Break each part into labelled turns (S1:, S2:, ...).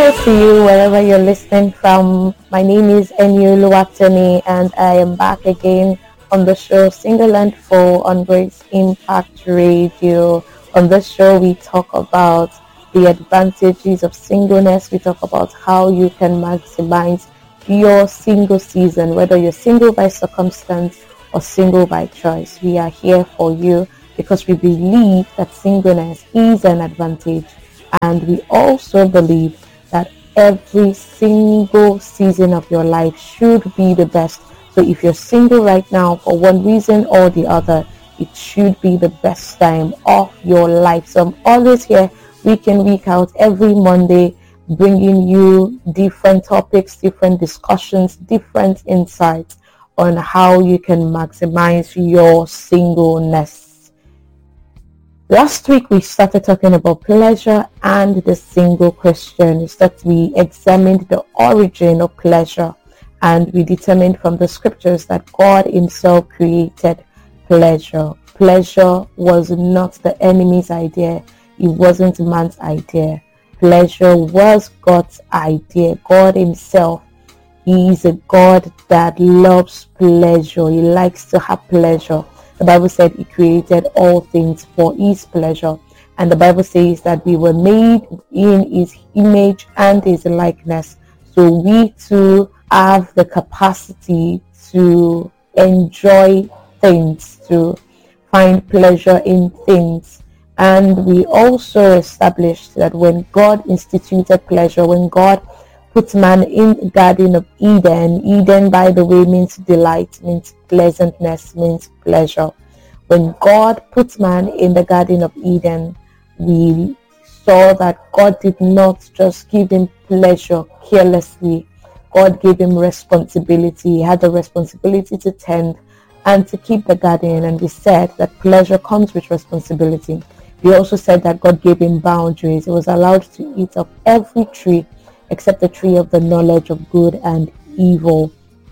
S1: Hello to you wherever you're listening from. My name is Enyu Luwatoni and I am back again on the show Single and Full on Grace Impact Radio. On this show we talk about the advantages of singleness. We talk about how you can maximize your single season, whether you're single by circumstance or single by choice. We are here for you because we believe that singleness is an advantage, and we also believe that every single season of your life should be the best. So if you're single right now for one reason or the other, it should be the best time of your life. So I'm always here week in, week out, every Monday, bringing you different topics, different discussions, different insights on how you can maximize your singleness. Last week we started talking about pleasure and the single Christian. Is that we examined the origin of pleasure, and we determined from the scriptures that God himself created pleasure. Pleasure was not the enemy's idea. It wasn't man's idea. Pleasure was God's idea. God himself, he is a God that loves pleasure. He likes to have pleasure. The Bible said he created all things for his pleasure. And the Bible says that we were made in his image and his likeness. So we too have the capacity to enjoy things, to find pleasure in things. And we also established that when God instituted pleasure, when God put man in the Garden of Eden. Eden, by the way, means delight, means pleasantness, means pleasure. When God put man in the Garden of Eden, we saw that God did not just give him pleasure carelessly. God gave him responsibility. He had the responsibility to tend and to keep the garden. And we said that pleasure comes with responsibility. We also said that God gave him boundaries. He was allowed to eat of every tree except the tree of the knowledge of good and evil.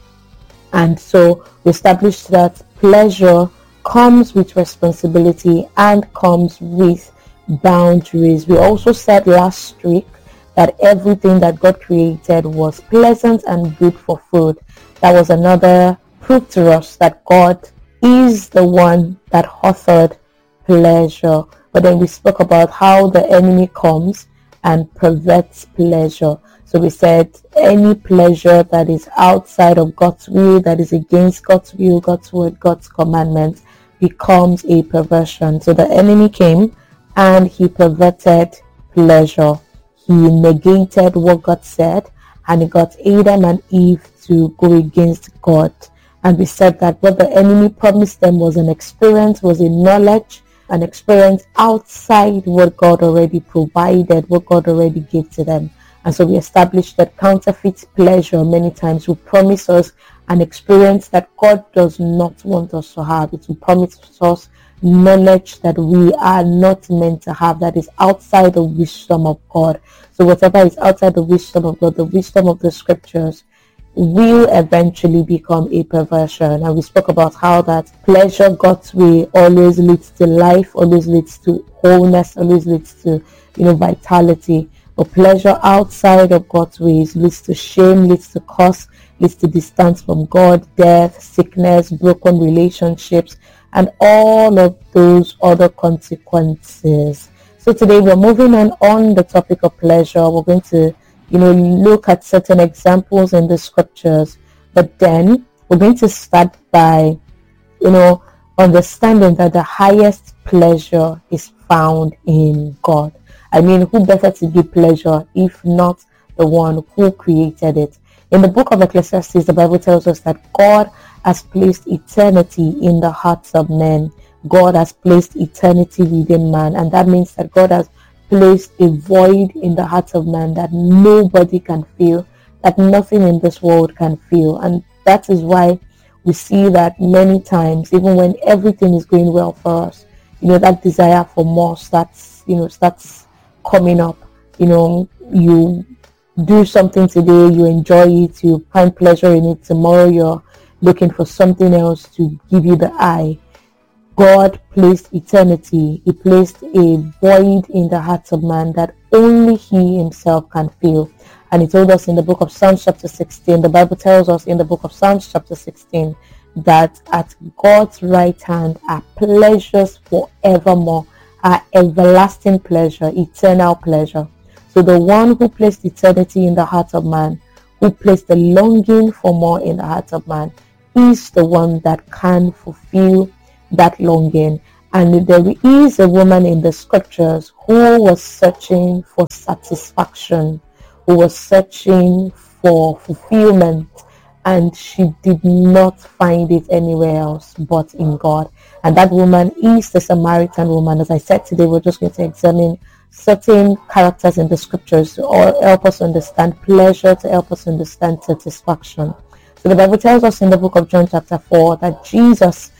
S1: And so we established that pleasure comes with responsibility and comes with boundaries. We also said last week that everything that God created was pleasant and good for food. That was another proof to us that God is the one that authored pleasure. But then we spoke about how the enemy comes and perverts pleasure. So we said any pleasure that is outside of God's will, that is against God's will, God's word, God's commandments, becomes a perversion. So the enemy came and he perverted pleasure. He negated what God said, and he got Adam and Eve to go against God. And we said that what the enemy promised them was an experience, was a knowledge, an experience outside what God already provided, what God already gave to them. And so we established that counterfeit pleasure many times will promise us an experience that God does not want us to have. It will promise us knowledge that we are not meant to have, that is outside the wisdom of God. So whatever is outside the wisdom of God, the wisdom of the scriptures, will eventually become a perversion. And we spoke about how that pleasure God's way always leads to life, always leads to wholeness, always leads to vitality. But pleasure outside of God's ways leads to shame, leads to curse, leads to distance from God, death, sickness, broken relationships, and all of those other consequences. So today we're moving on the topic of pleasure. We're going to look at certain examples in the scriptures, but then we're going to start by, understanding that the highest pleasure is found in God. I mean, who better to give pleasure if not the one who created it? In the book of Ecclesiastes, the Bible tells us that God has placed eternity in the hearts of men. God has placed eternity within man, and that means that God has placed a void in the heart of man that nobody can feel, that nothing in this world can feel. And that is why we see that many times, even when everything is going well for us, that desire for more starts coming up. You do something today, you enjoy it, you find pleasure in it. Tomorrow you're looking for something else to give you the eye. God placed eternity. He placed a void in the hearts of man that only he himself can feel. And he told us in the book of Psalms chapter 16, the Bible tells us in the book of Psalms chapter 16, that at God's right hand are pleasures forevermore, are everlasting pleasure, eternal pleasure. So the one who placed eternity in the heart of man, who placed the longing for more in the heart of man, is the one that can fulfill that longing. And there is a woman in the scriptures who was searching for satisfaction, who was searching for fulfillment, and she did not find it anywhere else but in God. And that woman is the Samaritan woman. As I said today, we're just going to examine certain characters in the scriptures to help us understand pleasure, to help us understand satisfaction. So the Bible tells us in the book of John chapter 4 that Jesus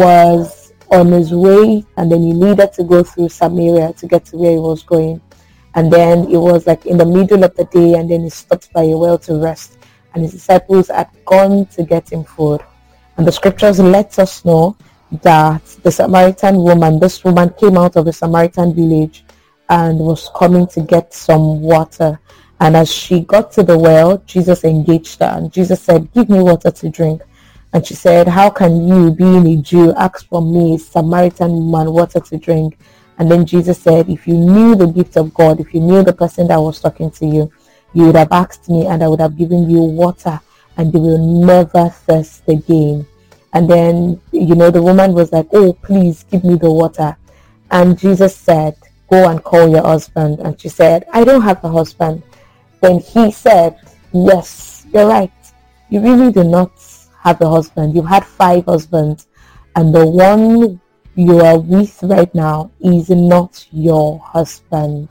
S1: was on his way, and then he needed to go through Samaria to get to where he was going. And then it was like in the middle of the day, and then he stopped by a well to rest, and his disciples had gone to get him food. And the scriptures let us know that the Samaritan woman, this woman came out of a Samaritan village and was coming to get some water. And as she got to the well, Jesus engaged her, and Jesus said, "Give me water to drink." And she said, "How can you, being a Jew, ask from me, a Samaritan woman, water to drink?" And then Jesus said, "If you knew the gift of God, if you knew the person that was talking to you, you would have asked me, and I would have given you water, and you will never thirst again." And then, the woman was like, "Oh, please give me the water." And Jesus said, "Go and call your husband." And she said, "I don't have a husband." Then he said, "Yes, you're right. You really do not have a husband. You've had 5 husbands, and the one you are with right now is not your husband."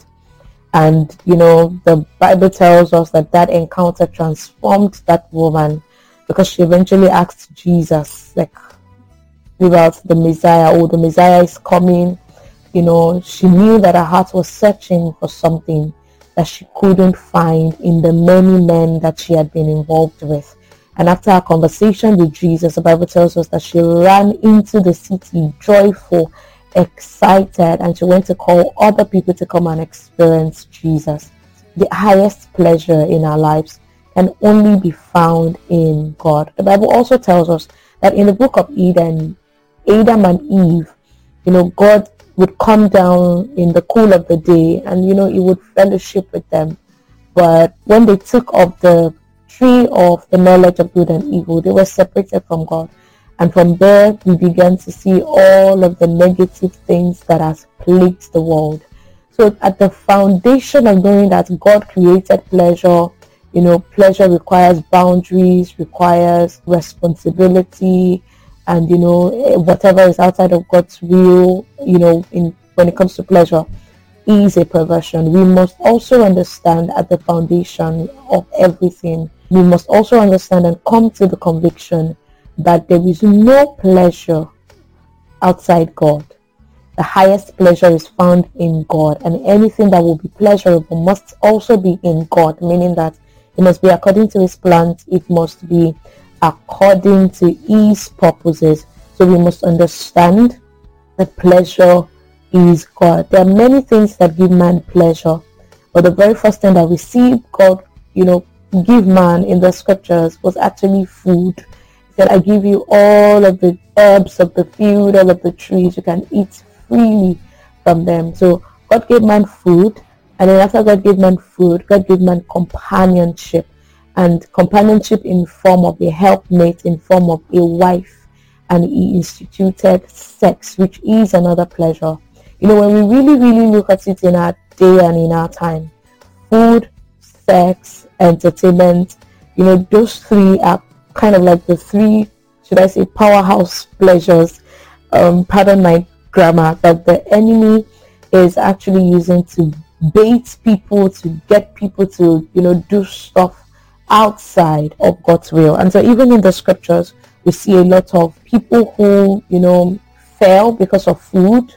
S1: And the Bible tells us that encounter transformed that woman, because she eventually asked Jesus about the Messiah. "Oh, the Messiah is coming." She knew that her heart was searching for something that she couldn't find in the many men that she had been involved with. And after her conversation with Jesus, the Bible tells us that she ran into the city joyful, excited, and she went to call other people to come and experience Jesus. The highest pleasure in our lives can only be found in God. The Bible also tells us that in the book of Eden, Adam and Eve, God would come down in the cool of the day, and he would fellowship with them. But when they took of the tree of the knowledge of good and evil, they were separated from God. And from there, we began to see all of the negative things that has plagued the world. So at the foundation of knowing that God created pleasure, pleasure requires boundaries, requires responsibility, and whatever is outside of God's will, when it comes to pleasure, is a perversion. We must also understand at the foundation of everything, we must also understand and come to the conviction that there is no pleasure outside God. The highest pleasure is found in God, and anything that will be pleasurable must also be in God, meaning that it must be according to his plans, it must be according to his purposes. So we must understand that pleasure is God. There are many things that give man pleasure, but the very first thing that we see God, give man in the scriptures was actually food. He said, "I give you all of the herbs of the field, all of the trees, you can eat freely from them." So God gave man food, and then after God gave man food, God gave man companionship, and companionship in form of a helpmate, in form of a wife, and he instituted sex, which is another pleasure. When we really, really look at it in our day and in our time, food, sex, entertainment, those 3 are kind of like the 3, should I say, powerhouse pleasures, pardon my grammar, that the enemy is actually using to bait people, to get people to, do stuff outside of God's will. And so even in the scriptures, we see a lot of people who, fell because of food,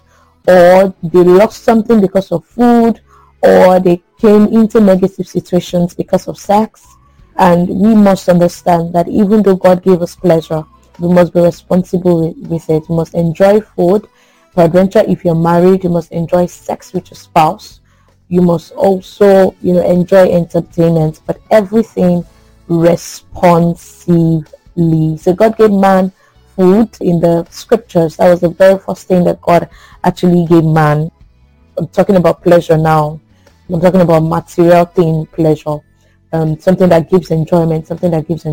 S1: or they lost something because of food, or they came into negative situations because of sex. And we must understand that even though God gave us pleasure, we must be responsible with it. We must enjoy food. Peradventure, if you're married, you must enjoy sex with your spouse. you must also, enjoy entertainment, but everything responsively. So God gave man food in the scriptures. That was the very first thing that God actually gave man. I'm talking about pleasure now. I'm talking about material thing pleasure. Something that gives enjoyment, something that gives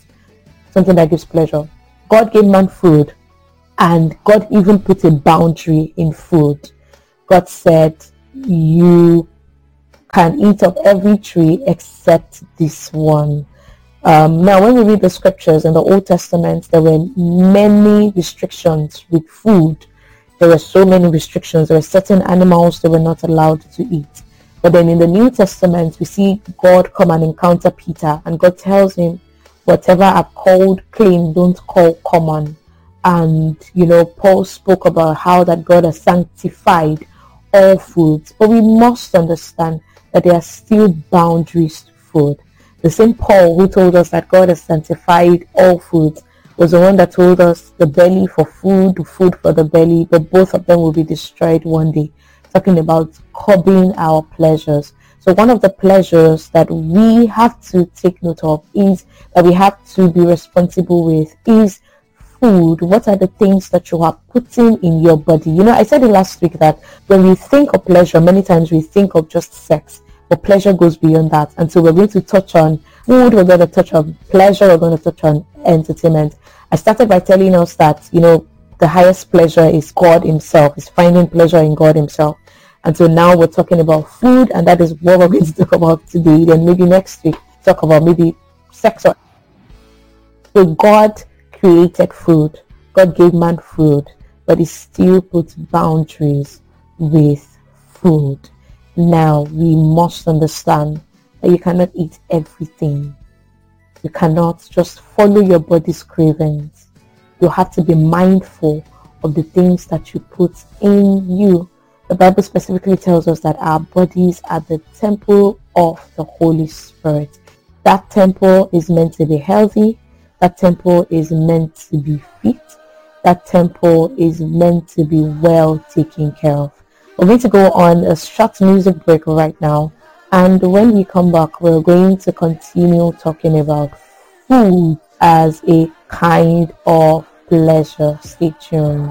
S1: pleasure. God gave man food, and God even put a boundary in food. God said, you can eat of every tree except this one. Now, when we read the scriptures in the Old Testament, there were many restrictions with food. There were so many restrictions. There were certain animals they were not allowed to eat. But then in the New Testament, we see God come and encounter Peter, and God tells him, whatever I've called clean, don't call common. And, Paul spoke about how that God has sanctified all foods. But we must understand that there are still boundaries to food. The same Paul who told us that God has sanctified all foods was the one that told us the belly for food, the food for the belly, but both of them will be destroyed one day. Talking about curbing our pleasures. So one of the pleasures that we have to take note of is that we have to be responsible with is food. What are the things that you are putting in your body? I said it last week that when we think of pleasure, many times we think of just sex, but pleasure goes beyond that. And so we're going to touch on food, we're going to touch on pleasure, we're going to touch on entertainment. I started by telling us that, the highest pleasure is God himself, is finding pleasure in God himself. And so now we're talking about food, and that is what we're going to talk about today. Then maybe next week, talk about maybe sex. So God created food. God gave man food, but he still puts boundaries with food. Now, we must understand that you cannot eat everything. You cannot just follow your body's cravings. You have to be mindful of the things that you put in you. The Bible specifically tells us that our bodies are the temple of the Holy Spirit. That temple is meant to be healthy. That temple is meant to be fit. That temple is meant to be well taken care of. We're going to go on a short music break right now. And when we come back, we're going to continue talking about food as a kind of pleasure. Stay tuned.